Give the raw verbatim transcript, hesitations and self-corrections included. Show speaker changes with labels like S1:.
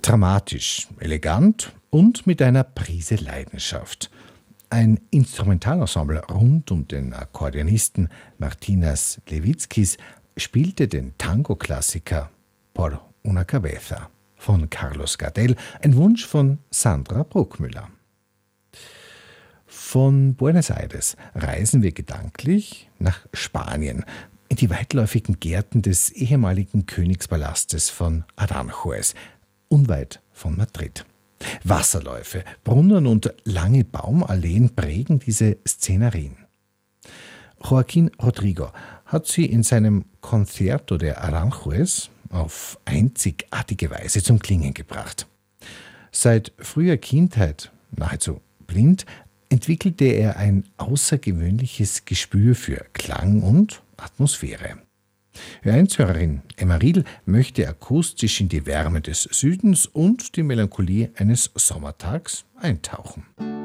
S1: Dramatisch, elegant und mit einer Prise Leidenschaft. Ein Instrumentalensemble rund um den Akkordeonisten Martinas Levitzkis spielte den Tango-Klassiker Por una cabeza von Carlos Gardel, ein Wunsch von Sandra Bruckmüller. Von Buenos Aires reisen wir gedanklich nach Spanien, in die weitläufigen Gärten des ehemaligen Königspalastes von Aranjuez, unweit von Madrid. Wasserläufe, Brunnen und lange Baumalleen prägen diese Szenerien. Joaquín Rodrigo hat sie in seinem Concierto de Aranjuez auf einzigartige Weise zum Klingen gebracht. Seit früher Kindheit, nahezu blind, entwickelte er ein außergewöhnliches Gespür für Klang und Atmosphäre. Höreinshörerin Emma Riedl möchte akustisch in die Wärme des Südens und die Melancholie eines Sommertags eintauchen.